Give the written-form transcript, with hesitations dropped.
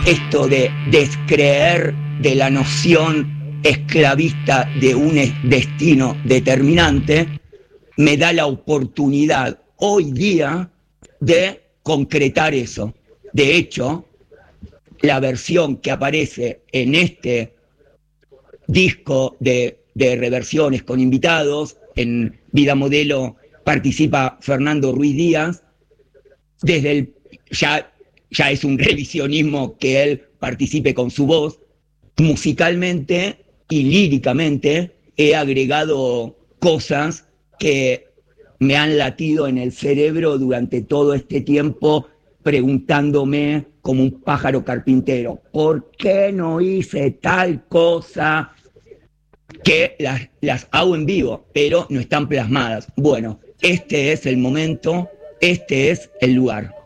esto de descreer de la noción esclavista de un destino determinante, me da la oportunidad hoy día de concretar eso. De hecho, la versión que aparece en este disco de reversiones con invitados, en Vida Modelo participa Fernando Ruiz Díaz, desde el ya es un revisionismo que él participe con su voz. Musicalmente y líricamente he agregado cosas que me han latido en el cerebro durante todo este tiempo, preguntándome como un pájaro carpintero, ¿por qué no hice tal cosa? Que las hago en vivo, pero no están plasmadas. Bueno, este es el momento, este es el lugar.